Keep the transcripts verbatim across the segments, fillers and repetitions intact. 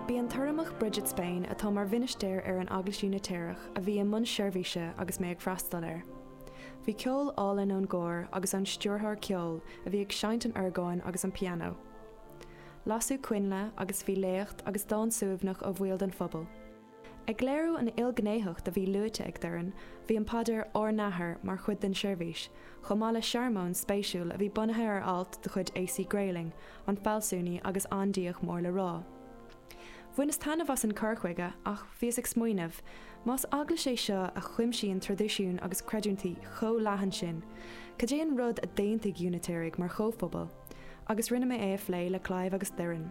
Bí an tuairimach Bridget Spain atá mar bhinistéir ar an aglaisiúna téireach a bhí an mun seirbhíse agus mé ag freastal air. Bhí ceol álainn ón gcóir agus an stúrthar ceol a bhí ag seint an orgáin agus an piano. Lasú cuinle agus bhí léocht agus dá suamhnach ó bhfuil den phobal. Ag léirú an ilgnéitheacht a bhí luite ag dorann, bhí an padair ornathair mar chud den seirbhís, chomála searmón spéisiúil a bhí bunathe ar alt de chud A C Grayling, an fellsúnaí agus andíoch mór le rá. Bhuinas tanmh as an corchuige ach bhíos ag smuoinmh, más agla sé seo a chuimsíon tradiisiún agus creidúntaí cho leathan sin, cad é an rud a déantaigh unitéirigh mar chóphobal, agus rinne mé é phlé le Clive agus Doireann.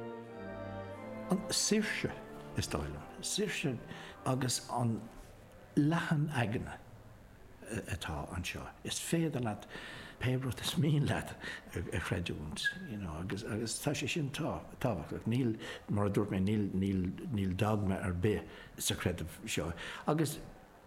An saoirse is dáileann, saoirse agus an leathan aigene atá an seo. Is féidir leat pébrut is mín leat a chreidúint, agus agus tá sé sin táhacht. Níl mar dúirt mé níl dogma ar bé sa creidmh seo. Agus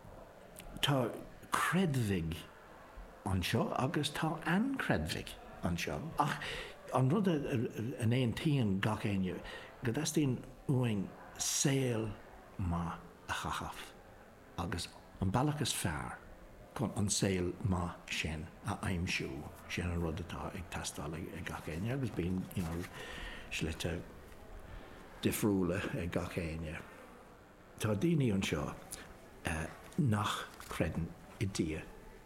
tá creidmhigh an seo agus tá ancreidmhigh an seo. Ach an rud an éon tíon gach éine, go das tíon uing saoil má a chachaf agus an bailachas fearr chun an saoil má sin a aimimsú sin an rud atá ag tastáil ag gach éine, agus bíon slite difriúla ag gach éine. Tá daoine an seo nach credan i dia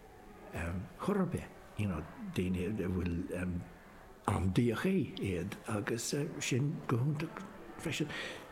churbe, daoine bhfuil an diaché iad agus sin gohúnta freisin.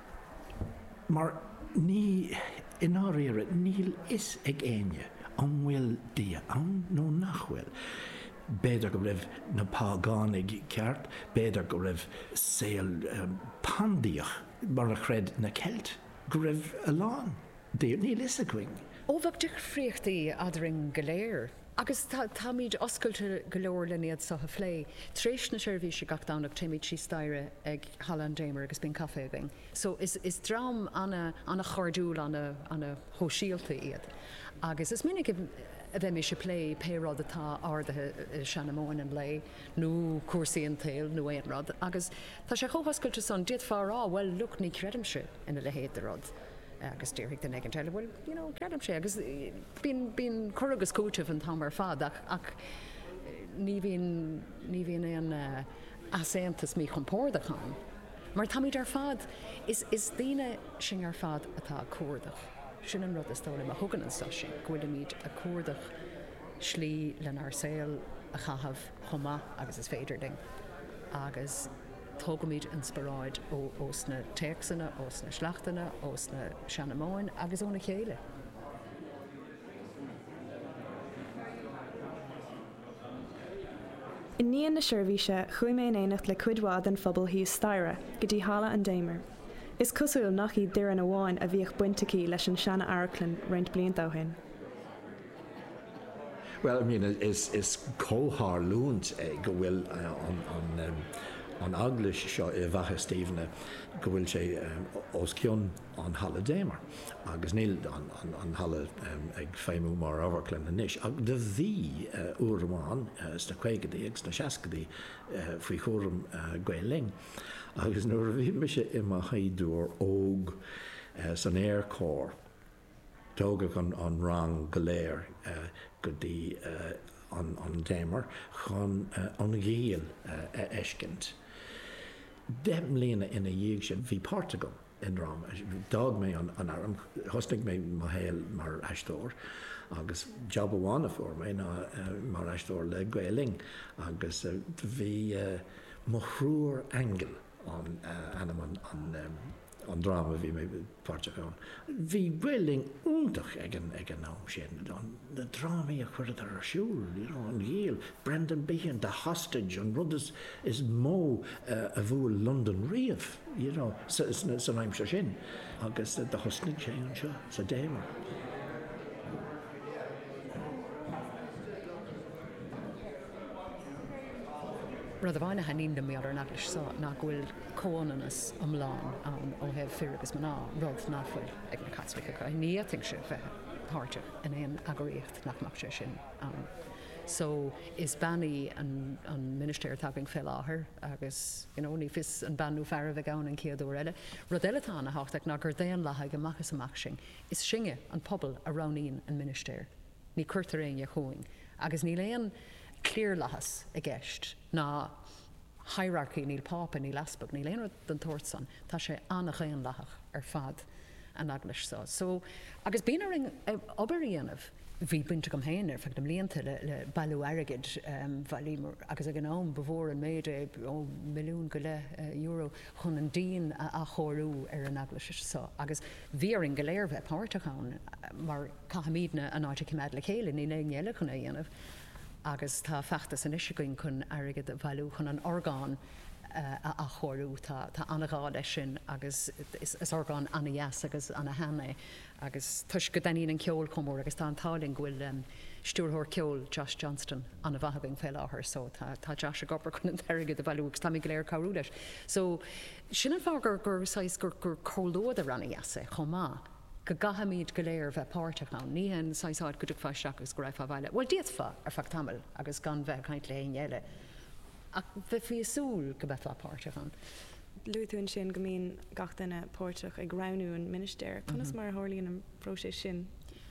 Mar ní in áíire níl is ag éine an bhfuil dia an nó nachhfuil. Béidir go raibh na págánig ceart, béidir go raibh saoil pandíoch mar a chreid na Celt, go raibh a lán. Níl is a going. Óbhah de fríochtaí adring go léir. Agus tá míid oscailte go leor le iad sa phlé. Tréis na seirbhíse gach dánach téimiid sí staire ag Hallan Damer agus bíon cafe going. So is, is drám anna, anna chordúil anna, anna hóisialta iad. Agus is minic a bheith mis se lé pérád atá ádathe seanamóin an lé, nó cuasaí an tail, nó éon rad. Agus tá sé chóhoscailte san diad fárá, well, look, ní creidimse ina le héad rod. Agus dtíirigh den ag an teile, well, you know, creidim sé, agus bíon choragus cúiteh an tamar fad, ach, ach ní bhíon é an aséantas mí chompórdachán. Mar tamid ar fad, is, is daoine sin ar fad atá cuardach. Sin an rud is tóla a thugan an soisi, ghuiile míid a cuardach slí le nar saoil a chahabh chuma agus is féidir ding. Agus tógamíid an spiráid os na teachsanna, os na sleachtainna, os na seanamóin agus óna chéile. In níon na seirbhíse chuaigh mé éanacht le cuidhád an phobal híos staire, go dtí Hallan Damer. Is cosúil nach í deireadh an amháin a bhíoh buinteaí leis an seanna airclann roinnt bliain dóthain. Well, I mean, is is cóthar lúnt go bhfuil an an um, an aglis seo i bhaithe Stephenna go bhfuil sé os cionn an Halla Damer, agus níl an, an, an Halla um, ag féimú mar ábharclann anis. Ag de bhí uh, uair amháin uh, sna chuigadaí agus na seascadaí uh, faoi chóram uh, Gaeling. Agus nuair a bhí me sé i mar chaidúir óg uh, san aircór, tógach an, an rang go léir uh, go dtí uh, an, an Damer chun uh, an ghéal uh, eiscint. Dem lína ina dhéag sin bhí Portugal in Rám. Dag mé an, an arm, hosnig mé má héal mar eistóir, agus job amháin a fór mé ná uh, mar eistóir le Gaeling, agus uh, bhí uh, mo chrúr angel an uh, anam an, an um, an drama bhí mé Portugal. Bhí bhfuiling úntach ag an ag an nám sin. Na drámaí a chuir ar siúil, you know, an ghéal, Brendan Behan, The Hostage, an rud is, is mó uh, a bhfuil London riamh, you know, sa, sa, sa naim se sin. Agus uh, The Hostage sé an seo, sa Damer. Rud a bhaine haín na méar an aglis sa ná bhfuil cónanas amláin an ó hebh firagus man ná rud náfuil ag na Catholica. Níting se bheith páirte in éon agoríocht nach mac sé sin an So is banní an, an minister tapping fell láthair agus you know, ní fis an banú fear bheith gan an céadú eile. Rud eile tá na háach ná gur déan lethaig amachchas amach sin. Is singe an pobl a ranín an minister. Ní cuirtar réon a chuing. Agus ní léon clear lehas a gceist ná hierarchy níl pápa ní lasbog ní léon den tuairtsan. Tá sé annach éon lethach ar fad an aglas sá. So agus bíon ring obaríanamh bhí buinte go héanaar fe am líonanta le, le bailú airgid um, agus a gnám bhór an méide ó milliún go le uh, euro chun an dín a, a chorú ar an aglas sá. Agus bhíaring go léir bheith páirrtaáin mar cahamídna an áte cimad le chéile ní léile chun é dhéanamh agus tá feachtas an isiúin chun airgid a bhailú chun an orgán Uh, a, a chorú tá tá anagáil é sin agus is, is orgán anna dheas agus anna hena agus tuis go daíon an ceol comór agus tá an táling bhfuil um, stúrthóir ceol Josh Johnston anna bhathing fé láthair so tá tá Josh a gopur chun an teirigid a bhailú agus tá go léir cabhrú leis. So sin an fá gur gur sais gur gur cholód a ranna dheasa chomá go gahamíd go léir bheith páirrtaán ní an sáisáid go dtí fáisteach agus go raibh fá bhaile. Well díad fá ar fach tamil agus gan bheith caiint le eile. Ach bheith fi súl go bheith páirrtaán. Luúún sin go mín gach duine páirrtaach ag ranú an minister. Conas mar tharlaíonn an próise sin.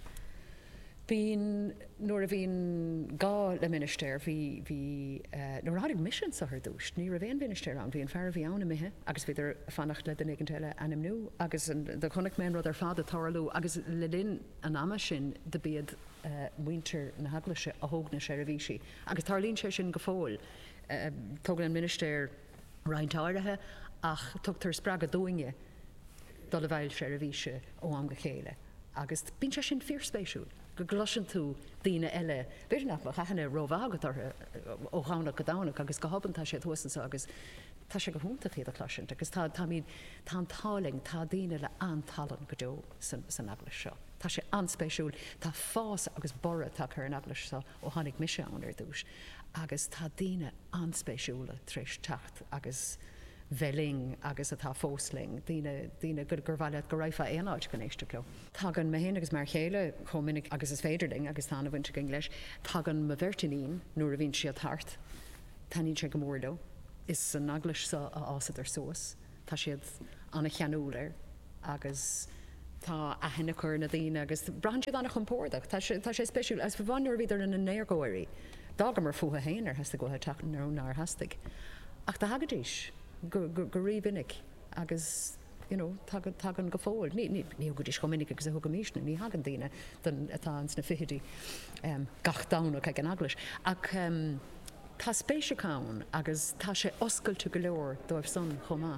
Bhín nuair a bhín gá le minister bhí bhí uh, nuair háigh mission sa th dúist, ní a bhéon minister an bhíon fear bhí anna mithe, agus bhíidir fannacht le den teile anam nu, agus de chunig mé rud ar fád a tarlú, agus le linn an ama sin de bead uh, winter na haglaise a thóg na seirbhísí. Agus tarlíonn sé sin go fóil. Uh, Tugann an minister reintáirithe ach tugtar sppraga dóinge dul a bhhail seirbhíse ó am go chéile. Agus bín sé sin fearspéisiú. Go glasin tú daoine eile beidir nach chachanna rómhagat ó chána go dánach agus go habann sé thuasan agus tá sé go húnta chéad a chláisiint, agus tá tá míad tá an táling tá daoine le antalan go deo san, san aglas seo. Tá sé anspéisiúil, tá fás agus borra tá chu an aglas seo ó tháinig miseán ar dúis. Agus tá daoine anspéisiúla tríéis techt agus bheling agus atá fósling, daoine gur gur bhile go raibh éonáid go éiste cló. Tagan me héana agus mar chéile chomininic agus is féidirling agus tána bhainte go leis, tagan ma bhirtaín nuair a bhíonn siad thart, taníonn sé go mórdo, is an aglas sa a ásad ar suas, tá siad anna cheanúir agus tá a hena chur na daoine agus brandsiad anna chumpórdach, tá sé speisiúil as bhhainir bhíidir in an néirgóirí. Dagam mar fuha héanaar has go teachn ar nar hastig. Ach tá hagadís go rivinnig agus you know, tagan go fóil. Ní go dís chomininic agus a thug míisna, ní hagan daine den atá ans na fihidí um, gach dánach ag an aglas. Ach um, tá spéisiúcán agus tá sé oscailte go leor dóibh son chomá.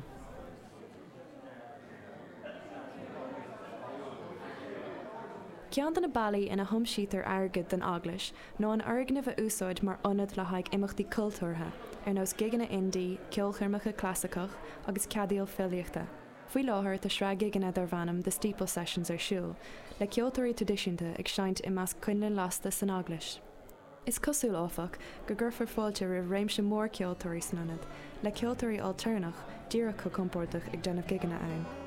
Ceann na bailí ina thumsítar airgid den aglas nó an airgnamh a úsáid mar ionad le haig imachtaí cultúrtha ar nós giganna indí, ceolchirmecha clásicach agus ceadaíoll filíochta. Faoi láthair tá srá giganna dar bhanam de steeple sessions ar siúl, le ceoltóirí tradiisiúnta ag seint i meas cuinle lasta san aglas. Is cosúil áfach go ggurfar fáilte rih réimse mór ceoltóirí san anad, le ceoltóirí alternach díreach go compórtach ag denmh giganna ann.